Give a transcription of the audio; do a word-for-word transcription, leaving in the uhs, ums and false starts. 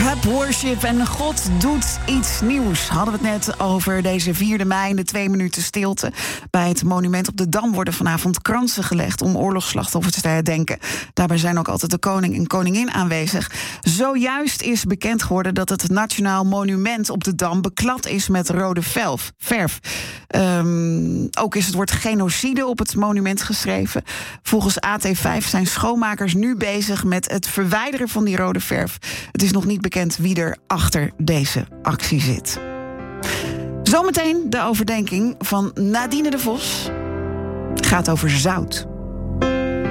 Rap worship en God doet iets nieuws. Hadden we het net over deze vierde mei in de twee minuten stilte. Bij het monument op de Dam worden vanavond kransen gelegd om oorlogsslachtoffers te herdenken. Daarbij zijn ook altijd de koning en koningin aanwezig. Zojuist is bekend geworden dat het Nationaal Monument op de Dam beklad is met rode velf, verf. Um, ook is het woord genocide op het monument geschreven. Volgens A T vijf zijn schoonmakers nu bezig met het verwijderen van die rode verf. Het is nog niet bekend wie er achter deze actie zit. Zometeen de overdenking van Nadine de Vos. Gaat over zout.